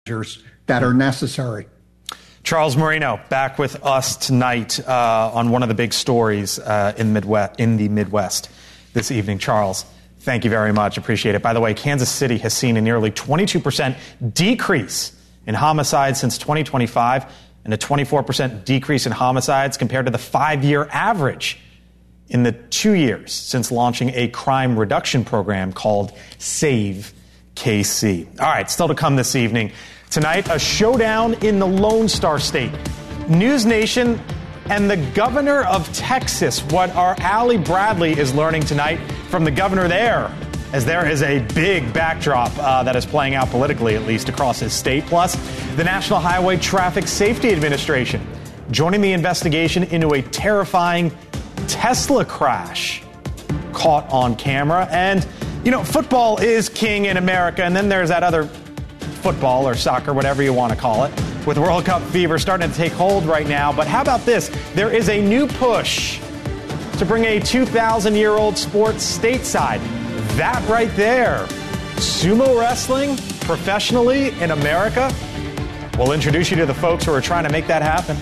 measures that are necessary. Charles Marino back with us tonight on one of the big stories in the Midwest this evening. Charles, thank you very much. Appreciate it. By the way, Kansas City has seen a nearly 22% decrease in homicides since 2025 and a 24% decrease in homicides compared to the 5-year average in the 2 years since launching a crime reduction program called Save KC. All right, still to come this evening. Tonight, a showdown in the Lone Star State. News Nation and the governor of Texas. What our Allie Bradley is learning tonight from the governor there, as there is a big backdrop that is playing out politically, at least across his state. Plus, the National Highway Traffic Safety Administration joining the investigation into a terrifying Tesla crash caught on camera. And, you know, football is king in America. And then there's that other football or soccer, whatever you want to call it, with World Cup fever starting to take hold right now. But how about this? There is a new push to bring a 2,000-year-old sport stateside. That right there, sumo wrestling professionally in America. We'll introduce you to the folks who are trying to make that happen.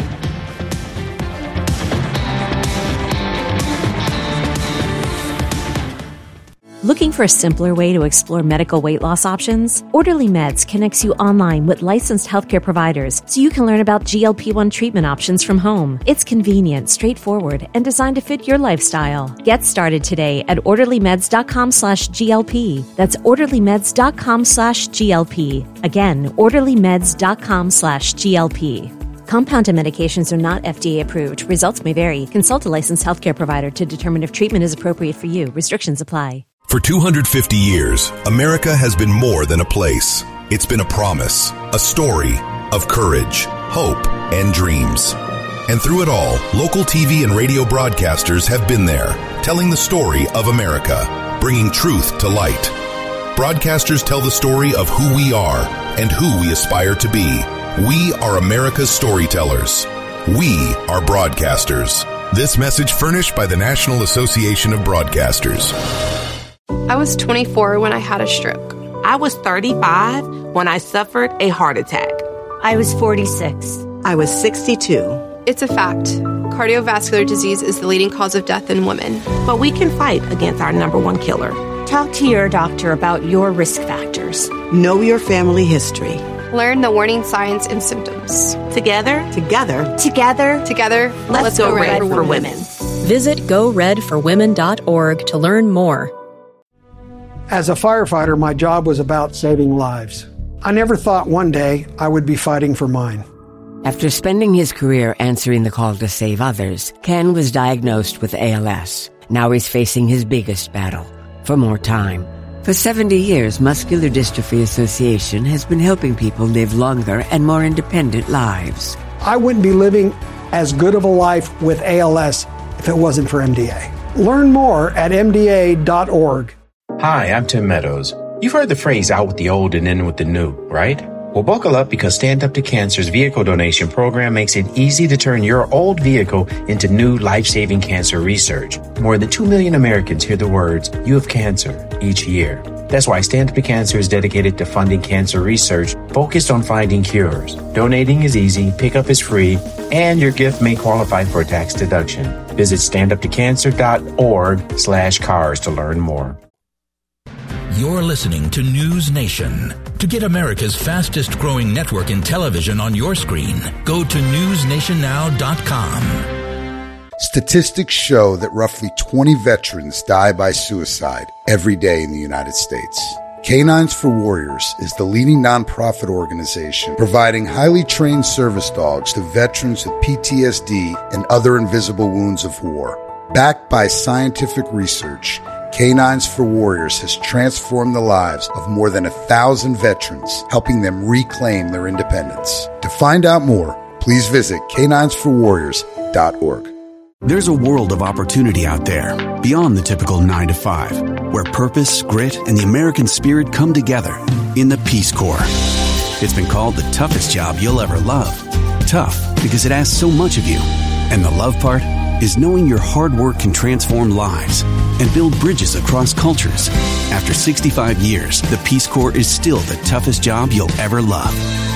Looking for a simpler way to explore medical weight loss options? Orderly Meds connects you online with licensed healthcare providers so you can learn about GLP-1 treatment options from home. It's convenient, straightforward, and designed to fit your lifestyle. Get started today at orderlymeds.com/GLP. That's orderlymeds.com/GLP. Again, orderlymeds.com/GLP. Compounded medications are not FDA approved. Results may vary. Consult a licensed healthcare provider to determine if treatment is appropriate for you. Restrictions apply. For 250 years, America has been more than a place. It's been a promise, a story of courage, hope, and dreams. And through it all, local TV and radio broadcasters have been there, telling the story of America, bringing truth to light. Broadcasters tell the story of who we are and who we aspire to be. We are America's storytellers. We are broadcasters. This message furnished by the National Association of Broadcasters. I was 24 when I had a stroke. I was 35 when I suffered a heart attack. I was 46. I was 62. It's a fact. Cardiovascular disease is the leading cause of death in women. But we can fight against our number one killer. Talk to your doctor about your risk factors. Know your family history. Learn the warning signs and symptoms. Together, let's go Red for Women. Visit GoRedForWomen.org to learn more. As a firefighter, my job was about saving lives. I never thought one day I would be fighting for mine. After spending his career answering the call to save others, Ken was diagnosed with ALS. Now he's facing his biggest battle, for more time. For 70 years, Muscular Dystrophy Association has been helping people live longer and more independent lives. I wouldn't be living as good of a life with ALS if it wasn't for MDA. Learn more at MDA.org. Hi, I'm Tim Meadows. You've heard the phrase out with the old and in with the new, right? Well, buckle up because Stand Up to Cancer's vehicle donation program makes it easy to turn your old vehicle into new life-saving cancer research. More than 2 million Americans hear the words, "You have cancer," each year. That's why Stand Up to Cancer is dedicated to funding cancer research focused on finding cures. Donating is easy, pickup is free, and your gift may qualify for a tax deduction. Visit standuptocancer.org/cars to learn more. You're listening to News Nation. To get America's fastest growing network in television on your screen, go to newsnationnow.com. Statistics show that roughly 20 veterans die by suicide every day in the United States. Canines for Warriors is the leading nonprofit organization providing highly trained service dogs to veterans with PTSD and other invisible wounds of war. Backed by scientific research, Canines for Warriors has transformed the lives of more than 1,000 veterans, helping them reclaim their independence. To find out more, please visit caninesforwarriors.org. There's a world of opportunity out there, beyond the typical 9 to 5, where purpose, grit, and the American spirit come together in the Peace Corps. It's been called the toughest job you'll ever love. Tough because it asks so much of you. And the love part is knowing your hard work can transform lives and build bridges across cultures. After 65 years, the Peace Corps is still the toughest job you'll ever love.